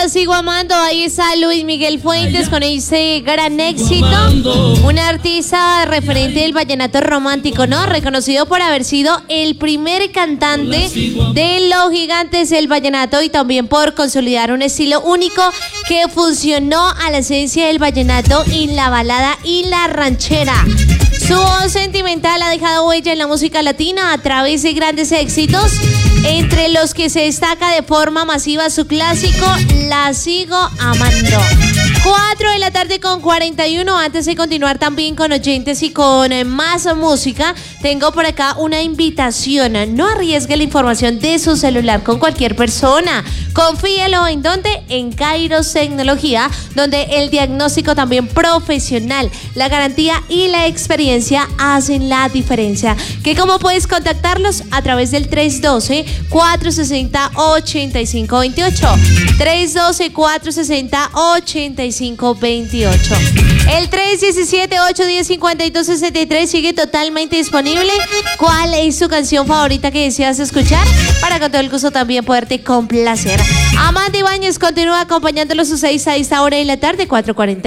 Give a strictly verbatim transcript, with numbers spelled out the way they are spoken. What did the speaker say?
La sigo amando. Ahí está Luis Miguel Fuentes con ese gran éxito. Un artista referente del vallenato romántico, ¿no? Reconocido por haber sido el primer cantante de los gigantes del vallenato y también por consolidar un estilo único que funcionó a la esencia del vallenato y la balada y la ranchera. Su voz sentimental ha dejado huella en la música latina a través de grandes éxitos, entre los que se destaca de forma masiva su clásico La sigo amando. cuatro de la tarde con cuarenta y uno. Antes de continuar también con oyentes y con más música, tengo por acá una invitación. No arriesgue la información de su celular con cualquier persona. Confíelo en donde, en Kairos Tecnología, donde el diagnóstico también profesional, la garantía y la experiencia hacen la diferencia. ¿Qué cómo puedes contactarlos? A través del tres uno dos, cuatro seis cero, ocho cinco dos ocho. tres uno dos, cuatro seis cero, ocho cinco dos ocho. El tres uno siete, ocho uno cero, cinco dos seis tres sigue totalmente disponible. ¿Cuál es su canción favorita que deseas escuchar? Para con todo el gusto también poderte complacer. Amanda Ibáñez continúa acompañándolos sus seis a esta hora de la tarde, cuatro cuarenta.